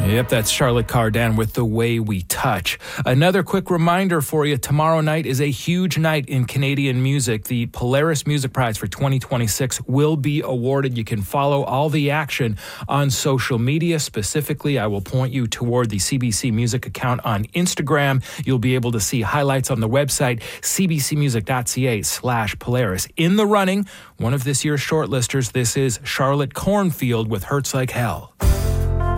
Yep, that's Charlotte Cardin with The Way We Touch. Another quick reminder for you, tomorrow night is a huge night in Canadian music. The Polaris Music Prize for 2026 will be awarded. You can follow all the action on social media. Specifically, I will point you toward the CBC Music account on Instagram. You'll be able to see highlights on the website, cbcmusic.ca/Polaris. In the running, one of this year's shortlisters, this is Charlotte Cornfield with Hurts Like Hell.